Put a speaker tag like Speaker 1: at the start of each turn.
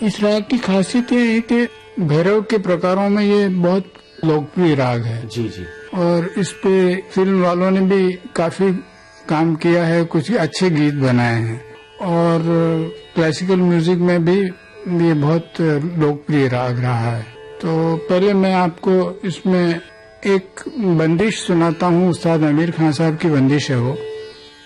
Speaker 1: इस राग की खासियत ये है कि भैरव के प्रकारों में ये बहुत लोकप्रिय राग है।
Speaker 2: जी जी।
Speaker 1: और इस पे फिल्म वालों ने भी काफी काम किया है, कुछ अच्छे गीत बनाए हैं। और क्लासिकल म्यूजिक में भी ये बहुत लोकप्रिय राग रहा है। तो पहले मैं आपको इसमें एक बंदिश सुनाता हूँ, उस्ताद आमिर खान साहब की बंदिश है वो।